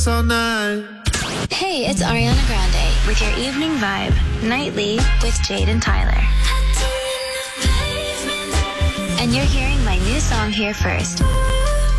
all night. Hey, it's Ariana Grande with your evening vibe, nightly with Jade and Tyler. And you're hearing my new song here first.